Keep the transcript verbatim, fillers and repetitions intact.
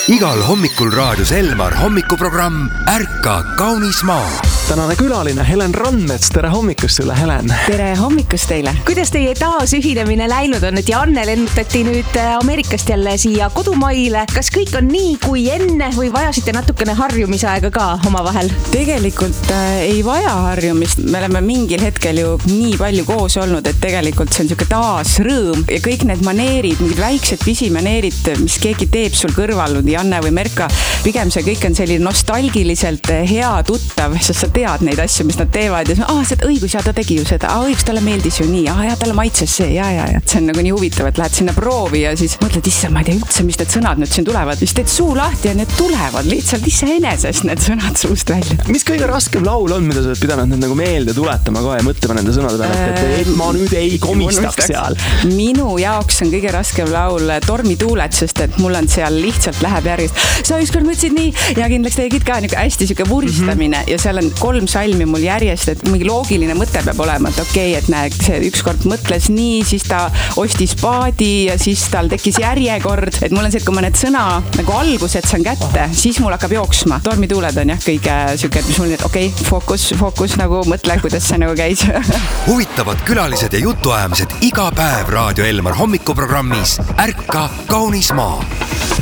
igal hommikul raadios Elmar hommikuprogramm Ärka kaunis maa. Tänane külaline Helen Randmets, tere hommikust sulle, Helen. Tere hommikust teile. Kuidas teie taas ühinemine läinud on, et Janne lennutati nüüd Ameerikast jälle siia kodumaile? Kas kõik on nii kui enne või vajasite natukene harjumisaega ka oma vahel? Tegelikult äh, ei vaja harjumist. Me oleme mingil hetkel ju nii palju koos olnud, et tegelikult see on siuke taas rõõm ja kõik need maneerid, mingid väiksed pisimaneerid, mis keegi teeb sul kõrval, Janne või Merka, pigem see kõik on selline nostalgiliselt hea tuttav, sest sa tead neid asju, mis nad teevad ja ah, see õigus, ja ta tegi ju seda, ah, õigus, talle meeldis ju nii, ah, ja talle maitses see, ja, ja, ja. See on nagu nii huvitav, et lähed sinna proovi ja siis mõtled, issa, ma ei tea üldse, mis need sõnad nüüd siin tulevad. Siis teed suu lahti ja need tulevad lihtsalt iseenesest need sõnad suust välja. Mis kõige raskem laul on, mida sa oled pidanud nüüd nagu meelde tuletama ka ja mõtlema nende sõnade peale, et, et ma nüüd ei komistaks seal? Minu jaoks on kõige raskem laul Tormituuled, sest et mul on seal lihtsalt läheb järgist. Sa ükskord mõtlesid nii ja kindlaks tegid ka niisugune hästi siuke vuristamine mm-hmm. ja seal on kolm salmi mul järjest, et mingi loogiline mõte peab olema, et okei, okay, et näe, see ükskord mõtles nii, siis ta ostis paadi ja siis tal tekkis järjekord, et mul on see, et kui ma need sõna nagu algused saan kätte, siis mul hakkab jooksma. Tormituuled on jah kõige siuke, et mis mul nüüd, okei, okay, fookus, fookus nagu mõtle, kuidas see nagu käis. Huvitavad külalised ja jutuajamised iga päev Raadio Elmar hommikuprogrammis Ärka kaunis maa.